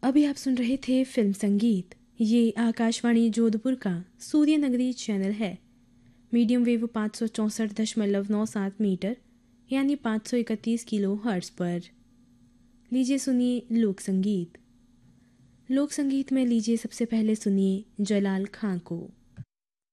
अभी आप सुन रहे थे फिल्म संगीत। ये आकाशवाणी जोधपुर का सूर्य नगरी चैनल है। मीडियम वेव 564.97 मीटर यानी 531 किलो हर्ट्ज पर। लीजिए सुनिए लोक संगीत। लोक संगीत में लीजिए सबसे पहले सुनिए जलाल खां को।